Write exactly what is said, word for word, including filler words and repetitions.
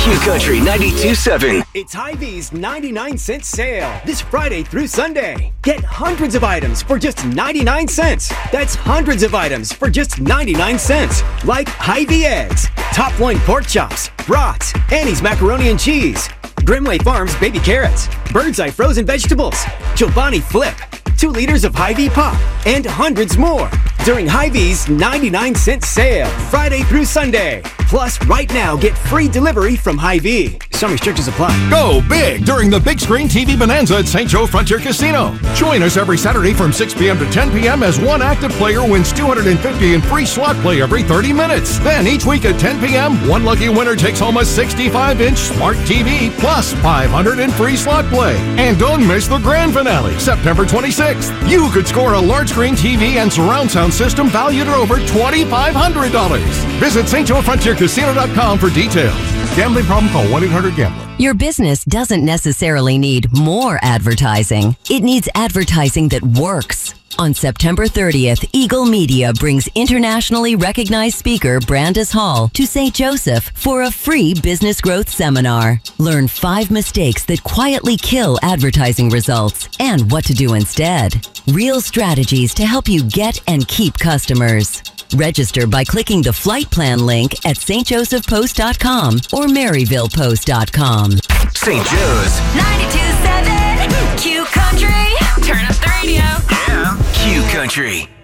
Q Country ninety-two point seven. It's Hy-Vee's ninety-nine cent sale this Friday through Sunday. Get hundreds of items for just ninety-nine cents. That's hundreds of items for just ninety-nine cents. Like Hy-Vee eggs, Top Loin pork chops, brats, Annie's macaroni and cheese, Grimley Farms baby carrots, Bird's Eye frozen vegetables, Chobani Flip, two liters of Hy-Vee pop, and hundreds more during Hy-Vee's ninety-nine cent sale Friday through Sunday. Plus, right now, get free delivery from Hy-Vee. Some restrictions apply. Go big during the Big Screen T V Bonanza at Saint Joe Frontier Casino. Join us every Saturday from six p.m. to ten p.m. as one active player wins two hundred fifty dollars in free slot play every thirty minutes. Then each week at ten p.m., one lucky winner takes home a sixty-five inch smart T V plus five hundred dollars in free slot play. And don't miss the grand finale, September twenty-sixth. You could score a large screen T V and surround sound system valued at over twenty-five hundred dollars. Visit Saint Joe Frontier Casino dot com for details. Gambling problem? Call one eight hundred gambler. Your business doesn't necessarily need more advertising. It needs advertising that works. On September thirtieth, Eagle Media brings internationally recognized speaker Brandis Hall to Saint Joseph for a free business growth seminar. Learn five mistakes that quietly kill advertising results and what to do instead. Real strategies to help you get and keep customers. Register by clicking the flight plan link at s t joseph post dot com or maryville post dot com. Saint Joe's ninety-two point seven Q Country. Turn up the radio. Yeah. Q Country.